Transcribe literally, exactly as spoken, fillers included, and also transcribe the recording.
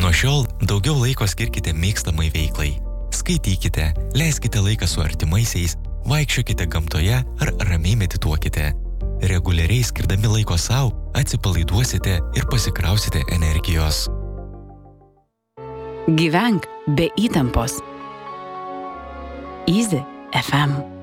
Nuo šiol daugiau laiko skirkite mėgstamai veiklai. Skaitykite, leiskite laiką su artimaisiais, vaikščiokite gamtoje ar ramiai medituokite. Reguliariai skirdami laiko sau, atsipalaiduosite ir pasikrausite energijos. Gyvenk be įtampos. Easy F M.